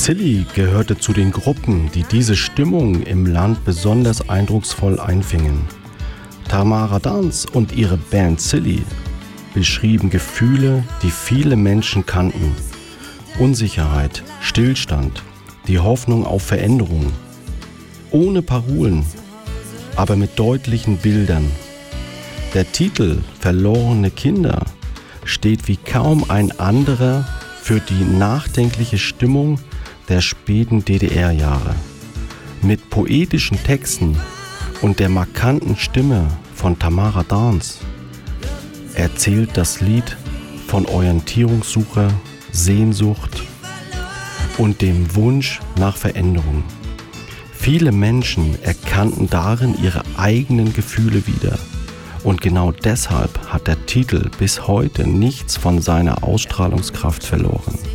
Silly gehörte zu den Gruppen, die diese Stimmung im Land besonders eindrucksvoll einfingen. Tamara Dance und ihre Band Silly beschrieben Gefühle, die viele Menschen kannten. Unsicherheit, Stillstand, die Hoffnung auf Veränderung. Ohne Parolen, aber mit deutlichen Bildern. Der Titel »Verlorene Kinder« steht wie kaum ein anderer für die nachdenkliche Stimmung der späten DDR-Jahre. Mit poetischen Texten und der markanten Stimme von Tamara Dance erzählt das Lied von Orientierungssuche, Sehnsucht und dem Wunsch nach Veränderung. Viele Menschen erkannten darin ihre eigenen Gefühle wieder. Und genau deshalb hat der Titel bis heute nichts von seiner Ausstrahlungskraft verloren.